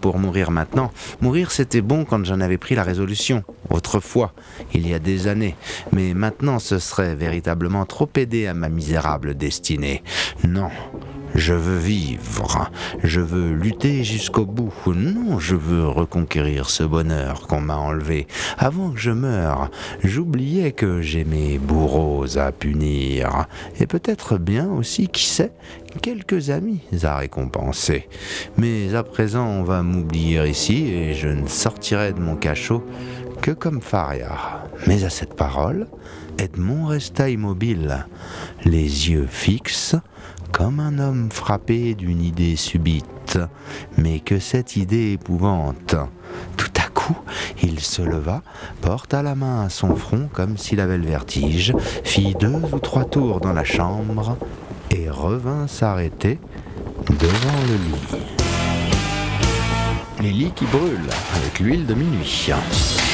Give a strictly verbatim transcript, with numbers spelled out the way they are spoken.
pour mourir maintenant. Mourir, c'était bon quand j'en avais pris la résolution. Autrefois, il y a des années. Mais maintenant, ce serait véritablement trop aider à ma misérable destinée. Non. Je veux vivre, je veux lutter jusqu'au bout. Non, je veux reconquérir ce bonheur qu'on m'a enlevé. Avant que je meure, j'oubliais que j'ai mes bourreaux à punir. Et peut-être bien aussi, qui sait, quelques amis à récompenser. Mais à présent, on va m'oublier ici et je ne sortirai de mon cachot que comme Faria. Mais à cette parole, Edmond resta immobile, les yeux fixes, comme un homme frappé d'une idée subite, mais que cette idée épouvante. Tout à coup, il se leva, porta la main à son front comme s'il avait le vertige, fit deux ou trois tours dans la chambre et revint s'arrêter devant le lit. Les lits qui brûlent avec l'huile de minuit.